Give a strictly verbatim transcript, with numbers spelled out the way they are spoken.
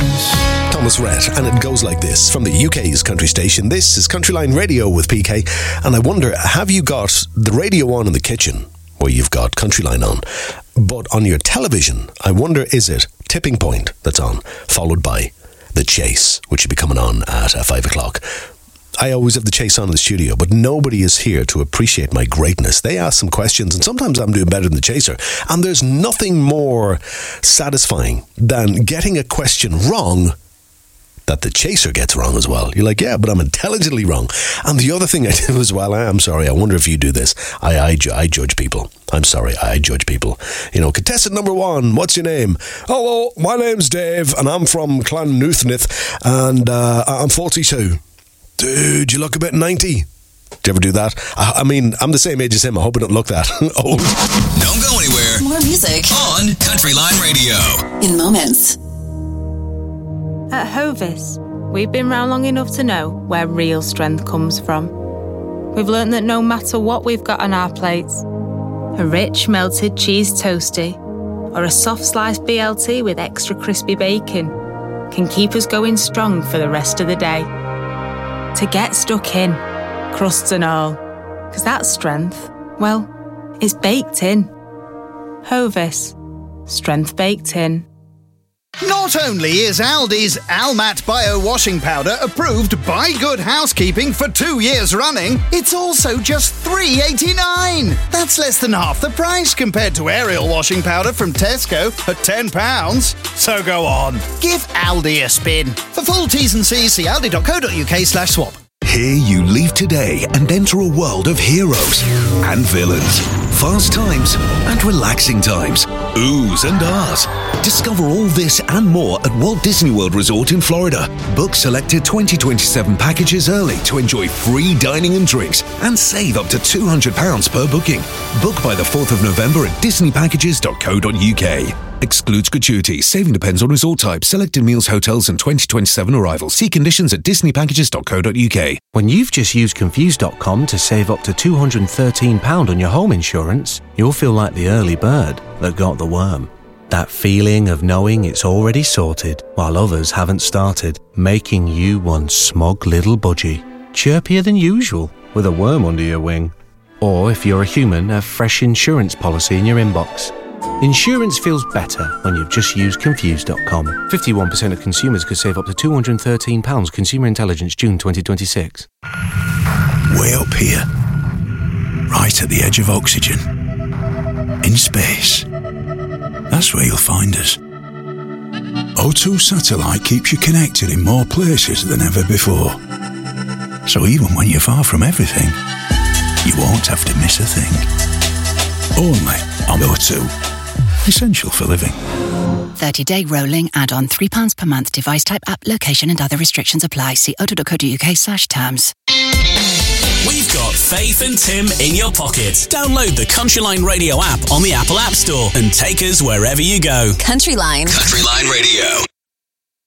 Thomas Rhett, and it goes like this from the U K's country station. This is Countryline Radio with P K, and I wonder, have you got the radio on in the kitchen where you've got Countryline on, but on your television, I wonder, is it Tipping Point that's on, followed by The Chase, which should be coming on at uh, five o'clock. I always have The Chase on in the studio, but nobody is here to appreciate my greatness. They ask some questions, and sometimes I'm doing better than The Chaser. And there's nothing more satisfying than getting a question wrong that The Chaser gets wrong as well. You're like, yeah, but I'm intelligently wrong. And the other thing I do as well, I'm sorry, I wonder if you do this. I, I, ju- I judge people. I'm sorry, I judge people. You know, contestant number one, what's your name? Hello, my name's Dave, and I'm from Clonuthnith, and uh, I'm forty-two. Dude, you look a bit ninety. Do you ever do that? I, I mean, I'm the same age as him. I hope I don't look that old. Don't go anywhere. More music on Countryline Radio. In moments. At Hovis, we've been round long enough to know where real strength comes from. We've learnt that no matter what we've got on our plates, a rich melted cheese toastie or a soft sliced B L T with extra crispy bacon can keep us going strong for the rest of the day. To get stuck in, crusts and all, because that strength, well, it's baked in. Hovis, strength baked in. Not only is Aldi's Almat Bio Washing Powder approved by Good Housekeeping for two years running, it's also just three dollars and eighty-nine cents. That's less than half the price compared to Ariel Washing Powder from Tesco at ten pounds. So go on, give Aldi a spin. For full T's and C's, see aldi.co.uk slash swap. Here you leave today and enter a world of heroes and villains, fast times and relaxing times, oohs and ahs. Discover all this and more at Walt Disney World Resort in Florida. Book selected twenty twenty-seven packages early to enjoy free dining and drinks and save up to two hundred pounds per booking. Book by the fourth of November at disney packages dot co dot uk. Excludes gratuities. Saving depends on resort type, selected meals, hotels and twenty twenty-seven arrivals. See conditions at disney packages dot co dot uk. When you've just used Confused dot com to save up to two hundred thirteen pounds on your home insurance, you'll feel like the early bird that got the worm. That feeling of knowing it's already sorted while others haven't started, making you one smug little budgie, chirpier than usual with a worm under your wing. Or if you're a human, a fresh insurance policy in your inbox. Insurance feels better when you've just used Confused dot com. fifty-one percent of consumers could save up to two hundred thirteen pounds. Consumer Intelligence, June twenty twenty-six. Way up here, right at the edge of oxygen, in space. That's where you'll find us. O two Satellite keeps you connected in more places than ever before. So even when you're far from everything, you won't have to miss a thing. Only on O two. Essential for living. thirty-day rolling add-on, three pounds per month. Device type, app, location and other restrictions apply. See o two dot co dot uk slash terms. We've got Faith and Tim in your pocket. Download the Countryline Radio app on the Apple App Store and take us wherever you go. Countryline. Countryline Radio.